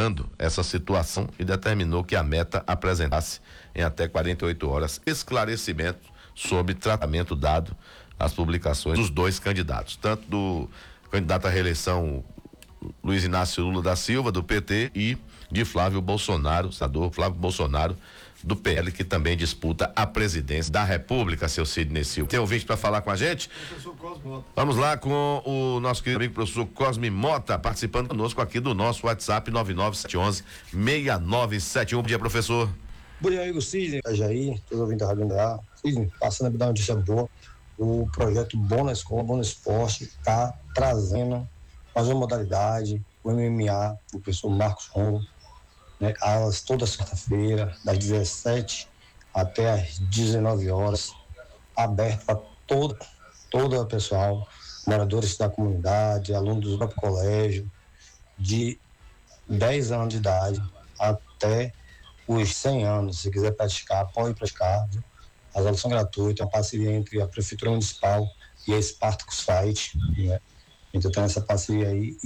monitorando essa situação e determinou que a meta apresentasse em até 48 horas esclarecimento sobre tratamento dado às publicações dos dois candidatos, tanto do candidato à reeleição Luiz Inácio Lula da Silva, do PT, e de Flávio Bolsonaro, senador Flávio Bolsonaro, do PL, que também disputa a presidência da República, seu Sidney Silva. Tem ouvinte para falar com a gente? Professor Cosme Mota. Vamos lá com o nosso querido amigo professor Cosme Mota, participando conosco aqui do nosso WhatsApp 99711-6971. Bom dia, professor. Bom dia, amigo Sidney, Jair, todos ouvindo da Rádio André. Sidney, passando a me dar uma notícia boa. O projeto Bom na Escola, Bom no Esporte está trazendo mais uma modalidade, o MMA, o professor Marcos Rongo, né, aulas toda sexta-feira, das 17 até as 19 horas, aberto para todo o pessoal, moradores da comunidade, alunos do próprio colégio, de 10 anos de idade até os 100 anos. Se quiser praticar, pode praticar, viu? As aulas são gratuitas, é uma parceria entre a Prefeitura Municipal e a Spartacus Fight, né? Então tem essa parceria aí.